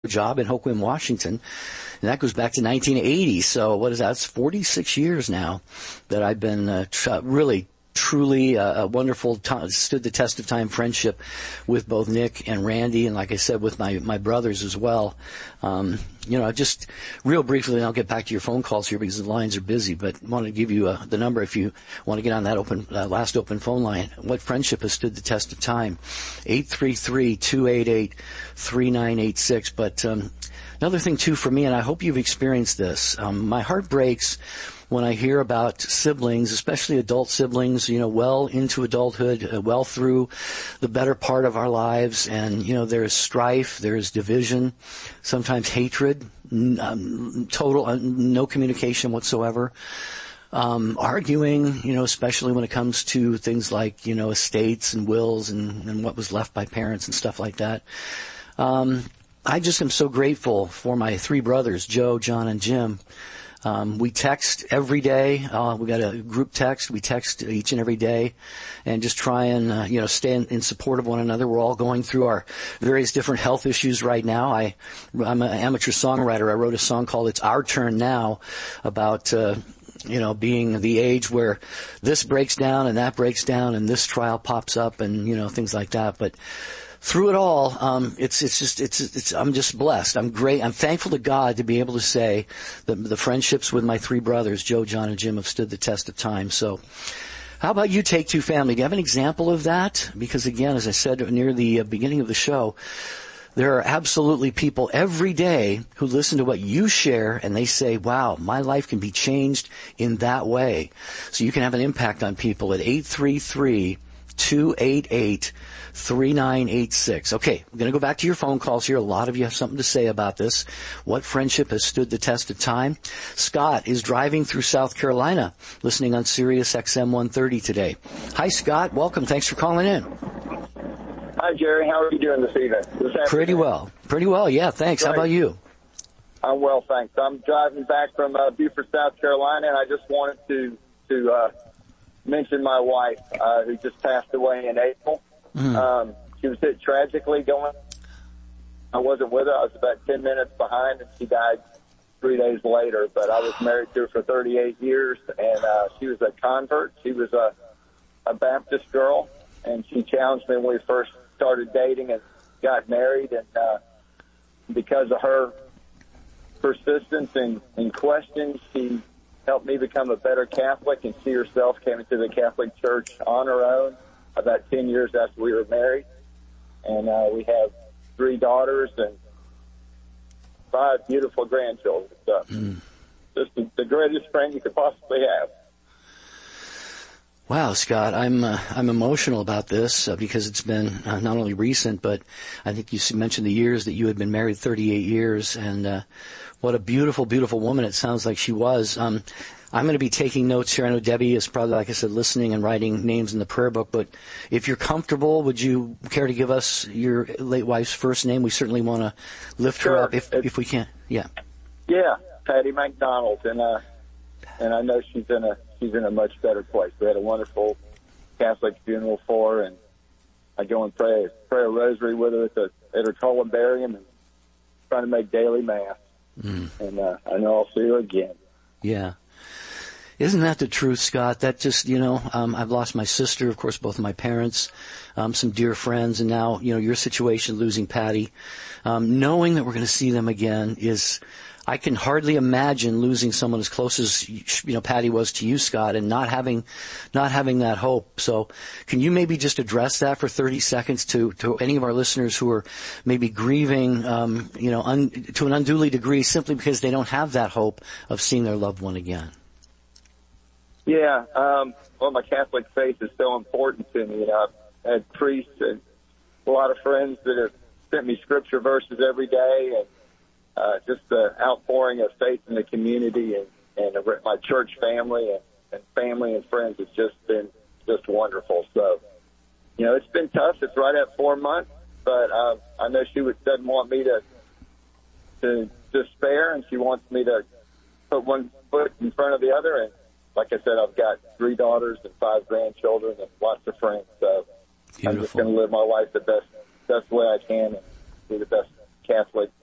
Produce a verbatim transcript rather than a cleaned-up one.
job in Hoquiam, Washington. And that goes back to nineteen eighty. So what is that? It's forty-six years now that I've been uh, tr- really, truly uh, a wonderful, t- stood the test of time friendship with both Nick and Randy. And like I said, with my, my brothers as well. Um, you know, just real briefly, and I'll get back to your phone calls here because the lines are busy, but I want to give you uh, the number if you want to get on that open, uh, last open phone line. What friendship has stood the test of time? eight three three, two eight eight, three nine eight six. But, um, another thing too for me, and I hope you've experienced this, um, my heart breaks when I hear about siblings, especially adult siblings, you know, well into adulthood, uh, well through the better part of our lives. And, you know, there's strife, there's division, sometimes hatred, um, total, uh, no communication whatsoever. Um, arguing, you know, especially when it comes to things like, you know, estates and wills and, and what was left by parents and stuff like that. Um, I just am so grateful for my three brothers, Joe, John, and Jim. Um, we text every day. Uh, we got a group text. We text each and every day and just try and, uh, you know, stay in, in support of one another. We're all going through our various different health issues right now. I, I'm an amateur songwriter. I wrote a song called It's Our Turn Now about, uh, you know, being the age where this breaks down and that breaks down and this trial pops up and, you know, things like that. But through it all, um, it's, it's just, it's, it's, I'm just blessed. I'm great. I'm thankful to God to be able to say that the friendships with my three brothers, Joe, John, and Jim, have stood the test of time. So how about you, Take Two Family? Do you have an example of that? Because again, as I said near the beginning of the show, there are absolutely people every day who listen to what you share and they say, wow, my life can be changed in that way. So you can have an impact on people at eight three three, two eight eight, three nine eight six. Okay, I'm going to go back to your phone calls here. A lot of you have something to say about this. What friendship has stood the test of time? Scott is driving through South Carolina, listening on Sirius X M one thirty today. Hi, Scott. Welcome. Thanks for calling in. Hi, Jerry. How are you doing this evening? This Pretty well. Pretty well, yeah. Thanks. Great. How about you? I'm well, thanks. I'm driving back from uh, Beaufort, South Carolina, and I just wanted to to uh, mention my wife, uh, who just passed away in April. Mm-hmm. Um, she was hit tragically going. I wasn't with her. I was about ten minutes behind, and she died three days later. But I was married to her for thirty-eight years, and uh, she was a convert. She was a, a Baptist girl, and she challenged me when we first started dating and got married. And uh, because of her persistence and, and questions, she helped me become a better Catholic, and she herself came into the Catholic Church on her own about ten years after we were married. And uh, we have three daughters and five beautiful grandchildren. So mm. just the, the greatest friend you could possibly have. Wow, Scott, I'm uh, I'm emotional about this uh, because it's been uh, not only recent, but I think you mentioned the years that you had been married, thirty-eight years, and uh, what a beautiful, beautiful woman it sounds like she was. Um, I'm going to be taking notes here. I know Debbie is probably, like I said, listening and writing names in the prayer book, but if you're comfortable, would you care to give us your late wife's first name? We certainly want to lift sure. her up if if we can. Yeah. Yeah, Patty McDonald, and uh, and I know she's in a she's in a much better place. We had a wonderful Catholic funeral for her, and I go and pray pray a rosary with her at the at her columbarium and trying to make daily mass. Mm. And uh, I know I'll see her again. Yeah. Isn't that the truth, Scott? That just, you know, um, I've lost my sister, of course, both of my parents, um, some dear friends, and now, you know, your situation, losing Patty. Um, knowing that we're going to see them again is, I can hardly imagine losing someone as close as, you know, Patty was to you, Scott, and not having, not having that hope. So can you maybe just address that for thirty seconds to, to any of our listeners who are maybe grieving, um, you know, un, to an unduly degree simply because they don't have that hope of seeing their loved one again? Yeah, um, well, my Catholic faith is so important to me. You know, I've had priests and a lot of friends that have sent me scripture verses every day, and uh, just the outpouring of faith in the community and, and my church family and, and family and friends has just been just wonderful. So, you know, it's been tough. It's right at four months, but uh, I know she would, doesn't want me to to despair, and she wants me to put one foot in front of the other. And like I said, I've got three daughters and five grandchildren and lots of friends. So Beautiful. I'm just going to live my life the best best way I can and be the best Catholic